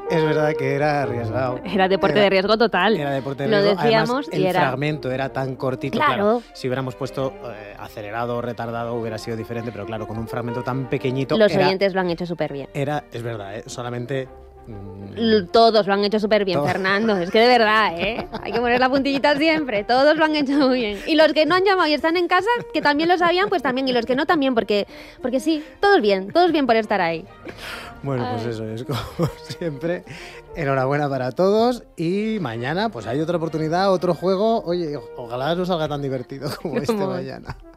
Es verdad que era arriesgado. Era deporte de riesgo total. Era deporte de Lo riesgo. decíamos. Además, el fragmento era tan cortito. Claro. Si hubiéramos puesto acelerado o retardado hubiera sido diferente, pero claro, con un fragmento tan pequeñito... Los oyentes lo han hecho súper bien. Es verdad, solamente... Todos lo han hecho súper bien, Todo. Fernando. Es que de verdad, hay que poner la puntillita siempre. Todos lo han hecho muy bien. Y los que no han llamado y están en casa, que también lo sabían, pues también. Y los que no, también, porque sí, todos bien por estar ahí. Bueno, pues eso es como siempre. Enhorabuena para todos y mañana pues hay otra oportunidad, otro juego. Oye, ojalá no salga tan divertido como este mañana.